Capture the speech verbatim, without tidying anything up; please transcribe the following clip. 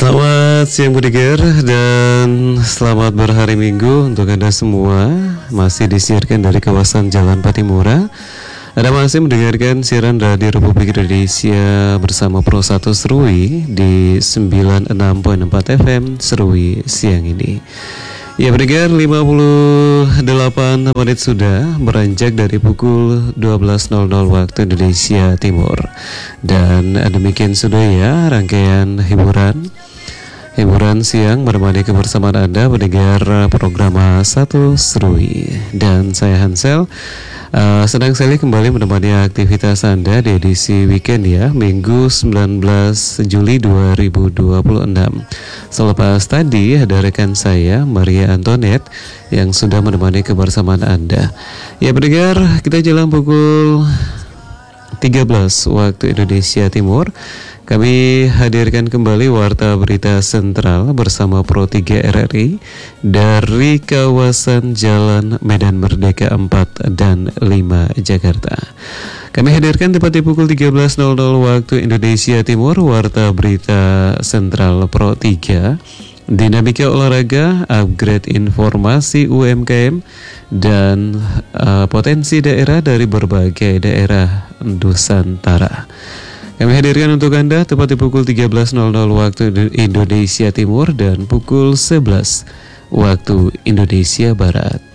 Selamat siang pendengar dan selamat berhari Minggu untuk Anda semua. Masih disiarkan dari kawasan Jalan Patimura. Anda masih mendengarkan siaran Radio Republik Indonesia bersama Pro satu Serui di sembilan puluh enam koma empat F M Serui siang ini. Ya pendengar, lima puluh delapan menit sudah beranjak dari pukul dua belas nol nol waktu Indonesia Timur. Dan demikian sudah ya rangkaian hiburan Hiburan siang menemani kebersamaan Anda pendengar program satu Serui. Dan saya Hansel uh, senang sekali kembali menemani aktivitas Anda di edisi weekend ya, Minggu sembilan belas Juli dua ribu dua puluh enam. Selepas tadi ada rekan saya Maria Antoinette yang sudah menemani kebersamaan Anda. Ya pendengar, kita jalan pukul tiga belas waktu Indonesia Timur. Kami hadirkan kembali Warta Berita Sentral bersama Pro tiga R R I dari kawasan Jalan Medan Merdeka empat dan lima Jakarta. Kami hadirkan tepat di pukul tiga belas nol nol waktu Indonesia Timur Warta Berita Sentral Pro tiga, dinamika olahraga, upgrade informasi U M K M, dan uh, potensi daerah dari berbagai daerah Nusantara. Kami hadirkan untuk Anda tepat di pukul tiga belas nol nol waktu Indonesia Timur dan pukul sebelas waktu Indonesia Barat.